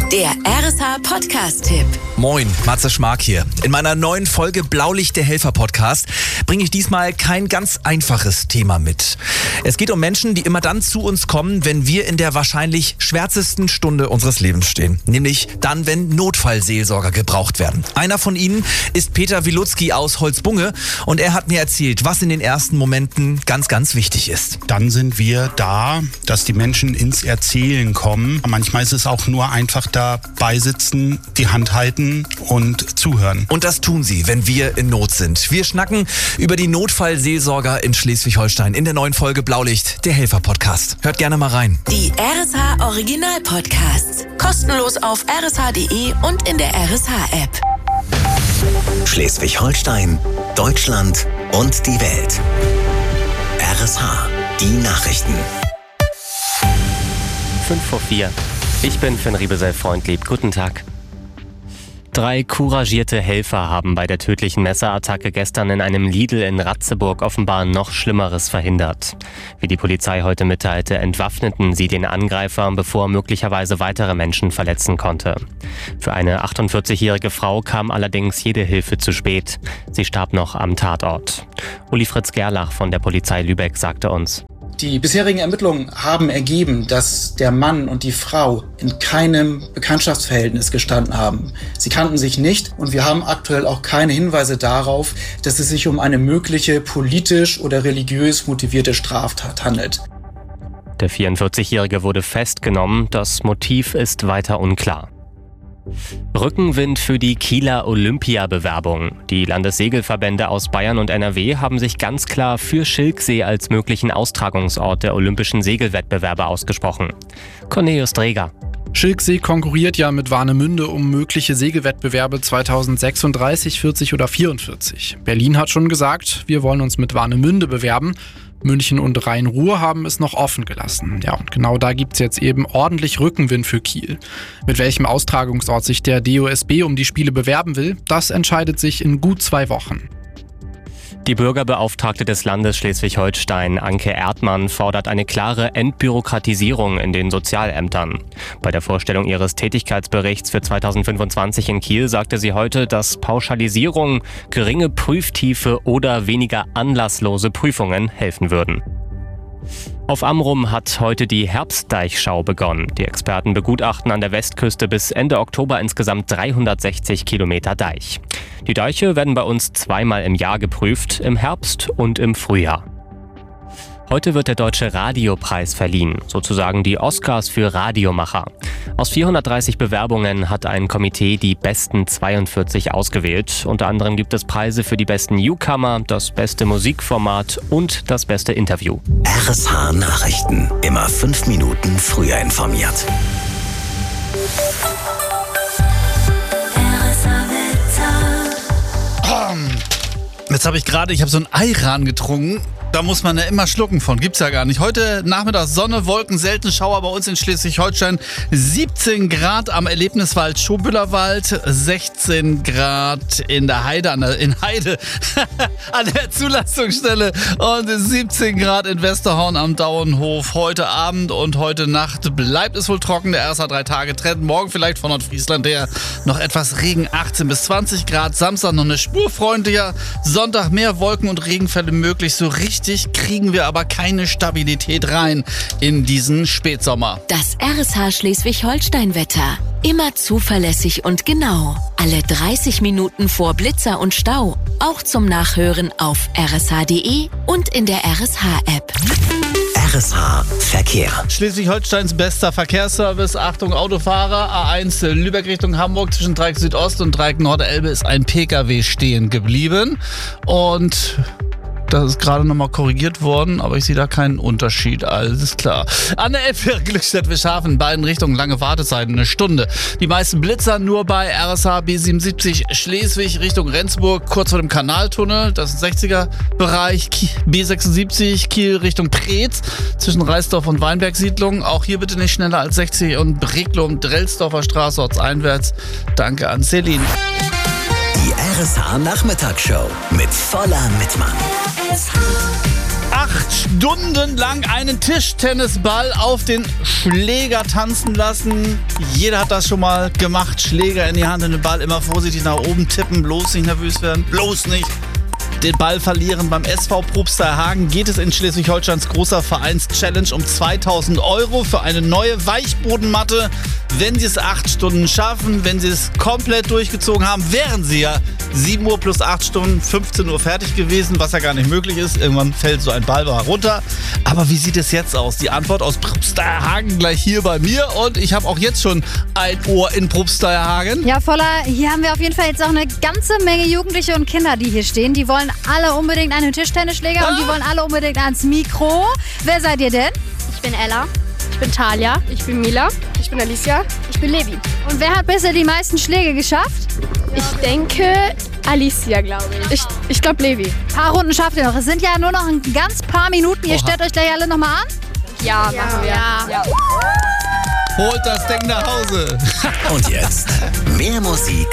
Der RSH-Podcast-Tipp. Moin, Matze Schmark hier. In meiner neuen Folge Blaulicht der Helfer-Podcast bringe ich diesmal kein ganz einfaches Thema mit. Es geht um Menschen, die immer dann zu uns kommen, wenn wir in der wahrscheinlich schwärzesten Stunde unseres Lebens stehen. Nämlich dann, wenn Notfallseelsorger gebraucht werden. Einer von ihnen ist Peter Wilutzki aus Holzbunge und er hat mir erzählt, was in den ersten Momenten ganz, ganz wichtig ist. Dann sind wir da, dass die Menschen ins Erzählen kommen. Manchmal ist es auch nur einfach dabei sitzen, die Hand halten und zuhören. Und das tun sie, wenn wir in Not sind. Wir schnacken über die Notfallseelsorger in Schleswig-Holstein in der neuen Folge Blaulicht, der Helfer-Podcast. Hört gerne mal rein. Die RSH-Original-Podcasts. Kostenlos auf rsh.de und in der RSH-App. Schleswig-Holstein, Deutschland und die Welt. RSH, die Nachrichten. 5:04. Ich bin Finn Riebesell-Freundlieb. Guten Tag. 3 couragierte Helfer haben bei der tödlichen Messerattacke gestern in einem Lidl in Ratzeburg offenbar noch Schlimmeres verhindert. Wie die Polizei heute mitteilte, entwaffneten sie den Angreifer, bevor er möglicherweise weitere Menschen verletzen konnte. Für eine 48-jährige Frau kam allerdings jede Hilfe zu spät. Sie starb noch am Tatort. Uli Fritz Gerlach von der Polizei Lübeck sagte uns: Die bisherigen Ermittlungen haben ergeben, dass der Mann und die Frau in keinem Bekanntschaftsverhältnis gestanden haben. Sie kannten sich nicht und wir haben aktuell auch keine Hinweise darauf, dass es sich um eine mögliche politisch oder religiös motivierte Straftat handelt. Der 44-Jährige wurde festgenommen. Das Motiv ist weiter unklar. Rückenwind für die Kieler Olympiabewerbung. Die Landessegelverbände aus Bayern und NRW haben sich ganz klar für Schilksee als möglichen Austragungsort der olympischen Segelwettbewerbe ausgesprochen. Cornelius Dreger. Schilksee konkurriert ja mit Warnemünde um mögliche Segelwettbewerbe 2036, 40 oder 44. Berlin hat schon gesagt, wir wollen uns mit Warnemünde bewerben. München und Rhein-Ruhr haben es noch offen gelassen. Ja, und genau da gibt's jetzt eben ordentlich Rückenwind für Kiel. Mit welchem Austragungsort sich der DOSB um die Spiele bewerben will, das entscheidet sich in gut 2 Wochen. Die Bürgerbeauftragte des Landes Schleswig-Holstein, Anke Erdmann, fordert eine klare Entbürokratisierung in den Sozialämtern. Bei der Vorstellung ihres Tätigkeitsberichts für 2025 in Kiel sagte sie heute, dass Pauschalisierung, geringe Prüftiefe oder weniger anlasslose Prüfungen helfen würden. Auf Amrum hat heute die Herbstdeichschau begonnen. Die Experten begutachten an der Westküste bis Ende Oktober insgesamt 360 Kilometer Deich. Die Deiche werden bei uns 2-mal im Jahr geprüft, im Herbst und im Frühjahr. Heute wird der Deutsche Radiopreis verliehen, sozusagen die Oscars für Radiomacher. Aus 430 Bewerbungen hat ein Komitee die besten 42 ausgewählt. Unter anderem gibt es Preise für die besten Newcomer, das beste Musikformat und das beste Interview. RSH Nachrichten. Immer 5 Minuten früher informiert. Jetzt habe ich so ein Ayran getrunken. Da muss man ja immer schlucken von. Gibt's ja gar nicht. Heute Nachmittag Sonne, Wolken, selten Schauer bei uns in Schleswig-Holstein. 17 Grad am Erlebniswald Schobühlerwald, 16 Grad in der Heide, an der Zulassungsstelle und 17 Grad in Westerhorn am Dauenhof. Heute Abend und heute Nacht bleibt es wohl trocken. Der RSH 3-Tage-Trend. Morgen vielleicht von Nordfriesland her noch etwas Regen, 18 bis 20 Grad. Samstag noch eine Spur freundlicher. Sonntag mehr Wolken und Regenfälle möglich. So richtig kriegen wir aber keine Stabilität rein in diesen Spätsommer. Das RSH Schleswig-Holstein-Wetter. Immer zuverlässig und genau. Alle 30 Minuten vor Blitzer und Stau. Auch zum Nachhören auf rsh.de und in der RSH-App. RSH Verkehr. Schleswig-Holsteins bester Verkehrsservice. Achtung Autofahrer. A1 Lübeck Richtung Hamburg zwischen Dreieck Südost und Dreieck Nordelbe ist ein PKW stehen geblieben. Und das ist gerade nochmal korrigiert worden, aber ich sehe da keinen Unterschied. Alles klar. An der Elbfähre Glückstadt-Wischhafen, in beiden Richtungen lange Wartezeiten, 1 Stunde. Die meisten Blitzer nur bei RSH B77 Schleswig Richtung Rendsburg, kurz vor dem Kanaltunnel. Das ist ein 60er-Bereich. B76 Kiel Richtung Preetz zwischen Reisdorf und Weinberg-Siedlung. Auch hier bitte nicht schneller als 60 und Breklum-Drellsdorfer Straße ortseinwärts. Danke an Celine. Die RSH Nachmittagsshow mit Voller Mittmann. 8 stundenlang einen Tischtennisball auf den Schläger tanzen lassen. Jeder hat das schon mal gemacht. Schläger in die Hand und den Ball immer vorsichtig nach oben tippen. Bloß nicht nervös werden. Bloß nicht den Ball verlieren. Beim SV Probstheierhagen geht es in Schleswig-Holsteins großer Vereins-Challenge um 2.000 € für eine neue Weichbodenmatte. Wenn Sie es 8 Stunden schaffen, wenn Sie es komplett durchgezogen haben, wären Sie ja 7 Uhr plus 8 Stunden, 15 Uhr fertig gewesen, was ja gar nicht möglich ist. Irgendwann fällt so ein Ball mal runter. Aber wie sieht es jetzt aus? Die Antwort aus Probstheierhagen gleich hier bei mir. Und ich habe auch jetzt schon ein Ohr in Probstheierhagen. Ja, Voller, hier haben wir auf jeden Fall jetzt auch eine ganze Menge Jugendliche und Kinder, die hier stehen. Die wollen alle unbedingt einen Tischtennisschläger und die wollen alle unbedingt ans Mikro. Wer seid ihr denn? Ich bin Ella. Ich bin Talia. Ich bin Mila. Ich bin Alicia. Ich bin Levi. Und wer hat bisher die meisten Schläge geschafft? Ich denke Alicia, glaube ich. Ich glaube Levi. Ein paar Runden schafft ihr noch. Es sind ja nur noch ein ganz paar Minuten. Ihr stellt euch gleich alle nochmal an? Ja, machen wir. Ja. Holt das Ding nach Hause. Und jetzt mehr Musik